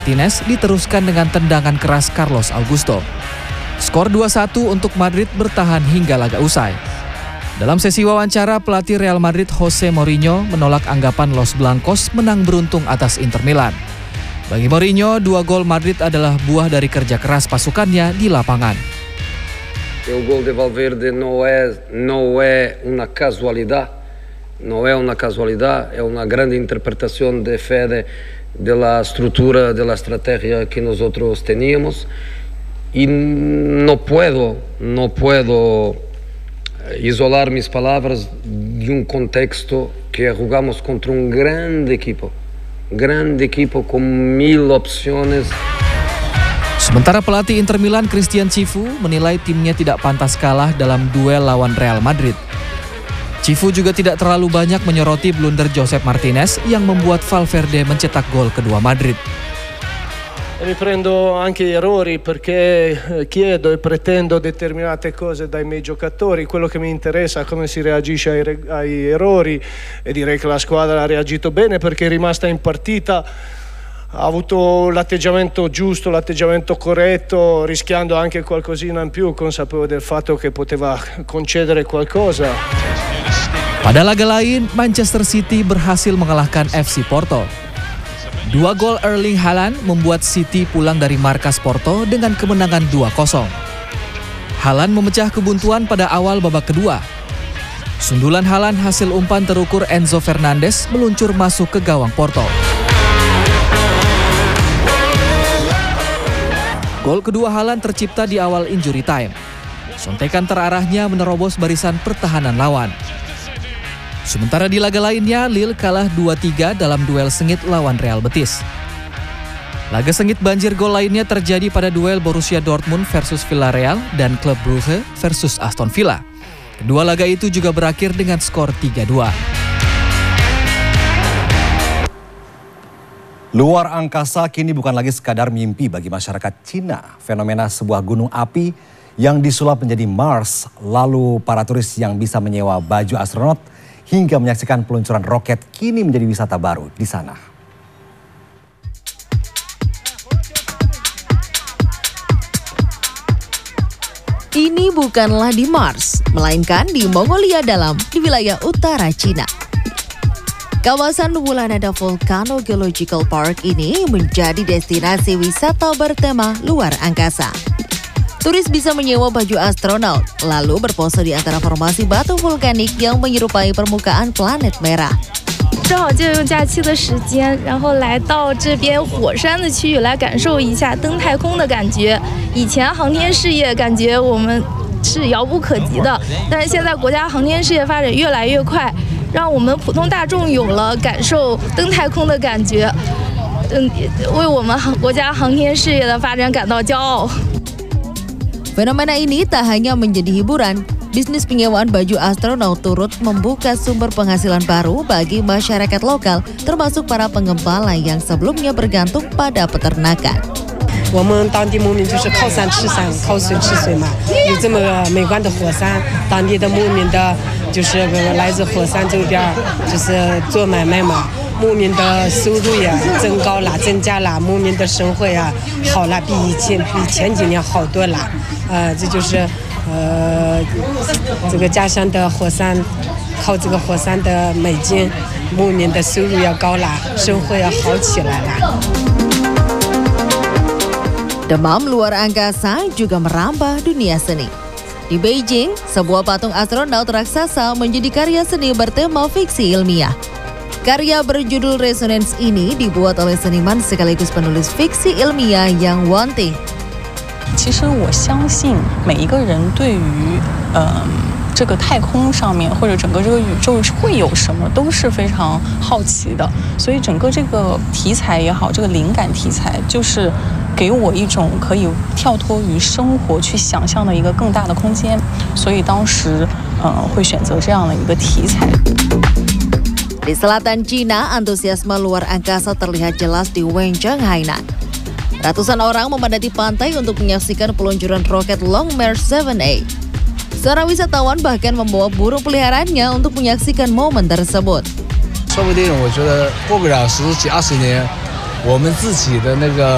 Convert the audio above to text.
Martinez diteruskan dengan tendangan keras Carlos Augusto. Skor 2-1 untuk Madrid bertahan hingga laga usai. Dalam sesi wawancara, pelatih Real Madrid Jose Mourinho menolak anggapan Los Blancos menang beruntung atas Inter Milan. Bagi Mourinho, 2 gol Madrid adalah buah dari kerja keras pasukannya di lapangan. O gol de Valverde não é uma casualidade, é uma grande interpretação de Fede da estrutura, da estratégia que nós teníamos, e não puedo isolar mis palavras de contexto que jugamos contra grande equipo com 1000 opções. Sementara pelatih Inter Milan Christian Cifu menilai timnya tidak pantas kalah dalam duel lawan Real Madrid. Cifu juga tidak terlalu banyak menyoroti blunder Josep Martinez yang membuat Valverde mencetak gol kedua Madrid. Riprendo anche gli errori perché chiedo e pretendo determinate cose dai miei giocatori. Quello che mi interessa è come si reagisce ai errori, e direi che la squadra ha reagito bene perché è rimasta in partita, ha avuto l'atteggiamento giusto, l'atteggiamento corretto, rischiando anche qualcosina in più, consapevole del fatto che poteva concedere qualcosa. Pada laga lain, Manchester City berhasil mengalahkan FC Porto. 2 gol Erling Haaland membuat City pulang dari markas Porto dengan kemenangan 2-0. Haaland memecah kebuntuan pada awal babak kedua. Sundulan Haaland hasil umpan terukur Enzo Fernandez meluncur masuk ke gawang Porto. Gol kedua Haaland tercipta di awal injury time. Sontekan terarahnya menerobos barisan pertahanan lawan. Sementara di laga lainnya, Lille kalah 2-3 dalam duel sengit lawan Real Betis. Laga sengit banjir gol lainnya terjadi pada duel Borussia Dortmund versus Villarreal dan Club Brugge versus Aston Villa. Kedua laga itu juga berakhir dengan skor 3-2. Luar angkasa kini bukan lagi sekadar mimpi bagi masyarakat Cina. Fenomena sebuah gunung api yang disulap menjadi Mars, lalu para turis yang bisa menyewa baju astronot hingga menyaksikan peluncuran roket kini menjadi wisata baru di sana. Ini bukanlah di Mars, melainkan di Mongolia Dalam, di wilayah utara Cina. Kawasan Wulanada Volcano Geological Park ini menjadi destinasi wisata bertema luar angkasa. Turis bisa menyewa baju astronot, lalu berpose di antara formasi batu vulkanik yang menyerupai permukaan planet merah. 正好借用假期的时间，然后来到这边火山的区域来感受一下登太空的感觉。以前航天事业感觉我们是遥不可及的，但是现在国家航天事业发展越来越快，让我们普通大众有了感受登太空的感觉，为我们国家航天事业的发展感到骄傲。 Fenomena ini tak hanya menjadi hiburan, bisnis penyewaan baju astronot turut membuka sumber penghasilan baru bagi masyarakat lokal, termasuk para pengembala yang sebelumnya bergantung pada peternakan. 我们当地牧民就是靠山吃山，靠水吃水嘛。有这么美观的火山，当地的牧民的就是来自火山周边，就是做买卖嘛。牧民的收入也增高了，增加了，牧民的生活呀好了，比前几年好多了。这就是这个家乡的火山，靠这个火山的美景，牧民的收入也高了，生活也好起来了。 Demam luar angkasa juga merambah dunia seni. Di Beijing, sebuah patung astronot raksasa menjadi karya seni bertema fiksi ilmiah. Karya berjudul Resonance ini dibuat oleh seniman sekaligus penulis fiksi ilmiah Yang Wanting. 其实我相信每一个人对于这个太空上面或者整个这个宇宙会有什么都是非常好奇的，所以整个这个题材也好，这个灵感题材就是给我一种可以跳脱于生活去想象的一个更大的空间，所以当时会选择这样的一个题材。 Di selatan Cina, antusiasme luar angkasa terlihat jelas di Wenzhou, Hainan. Ratusan orang memadati pantai untuk menyaksikan peluncuran roket Longmarch 7A. Seorang wisatawan bahkan membawa burung peliharaannya untuk menyaksikan momen tersebut. 说不定我觉得过不了10几20年，我们自己的那个